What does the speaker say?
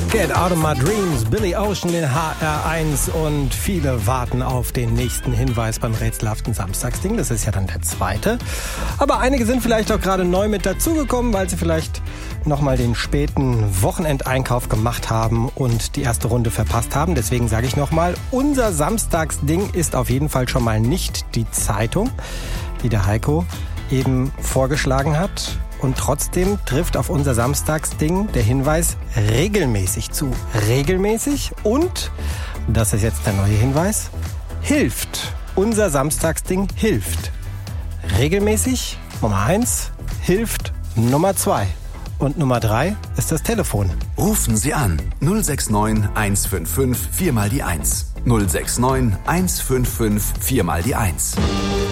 Get Out of My Dreams, Billy Ocean in HR1 und viele warten auf den nächsten Hinweis beim rätselhaften Samstagsding. Das ist ja dann der zweite. Aber einige sind vielleicht auch gerade neu mit dazugekommen, weil sie vielleicht nochmal den späten Wochenendeinkauf gemacht haben und die erste Runde verpasst haben. Deswegen sage ich nochmal, unser Samstagsding ist auf jeden Fall schon mal nicht die Zeitung, die der Heiko eben vorgeschlagen hat. Und trotzdem trifft auf unser Samstagsding der Hinweis regelmäßig zu. Regelmäßig und, das ist jetzt der neue Hinweis, hilft. Unser Samstagsding hilft. Regelmäßig, Nummer 1, hilft Nummer 2. Und Nummer 3 ist das Telefon. Rufen Sie an 069 155 4 mal die 1. 069 155 4 mal die 1.